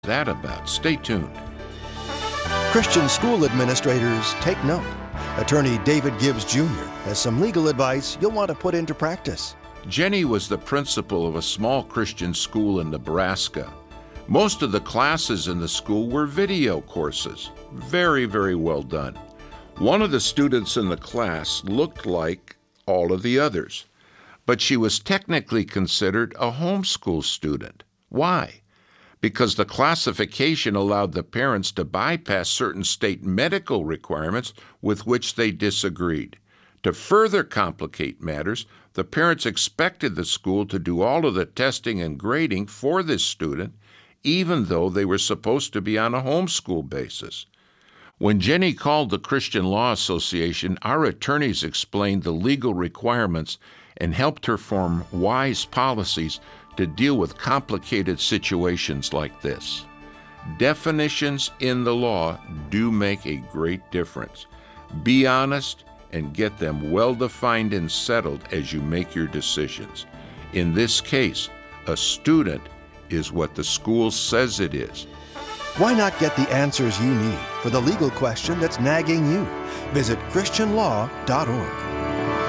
that about? Stay tuned. Christian school administrators, take note. Attorney David Gibbs Jr. has some legal advice you'll want to put into practice. Jenny was the principal of a small Christian school in Nebraska. Most of the classes in the school were video courses. Very, very well done. One of the students in the class looked like all of the others, but she was technically considered a homeschool student. Why? Because the classification allowed the parents to bypass certain state medical requirements with which they disagreed. To further complicate matters, the parents expected the school to do all of the testing and grading for this student, even though they were supposed to be on a homeschool basis. When Jenny called the Christian Law Association, our attorneys explained the legal requirements and helped her form wise policies to deal with complicated situations like this. Definitions in the law do make a great difference. Be honest and get them well defined and settled as you make your decisions. In this case, a student is what the school says it is. Why not get the answers you need for the legal question that's nagging you? Visit christianlaw.org.